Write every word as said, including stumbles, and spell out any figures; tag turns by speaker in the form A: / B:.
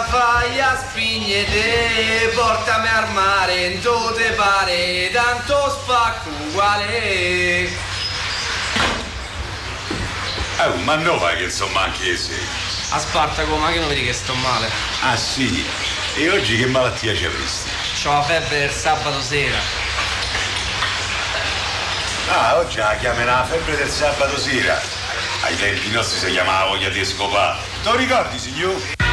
A: la fai a spignete, portami al mare, non te pare, tanto spacco uguale.
B: Oh, ma no vai che insomma anche se.
A: A Spartaco, ma che non vedi che sto male?
B: Ah sì? E oggi che malattia ci avresti?
A: C'ho la febbre del sabato sera.
B: Ah, oggi la chiamerà la febbre del sabato sera. Ai tempi nostri si chiamava voglia di scopare. Te lo ricordi, signor?